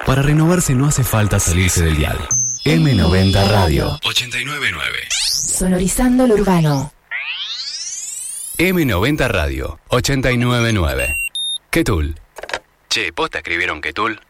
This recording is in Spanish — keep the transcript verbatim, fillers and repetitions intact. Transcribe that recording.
Para renovarse no hace falta salirse del dial. eme noventa Radio ochenta y nueve punto nueve. Sonorizando lo urbano. eme noventa Radio ochenta y nueve punto nueve. ¿Qué Tool? Che, ¿posta escribieron qué Tool?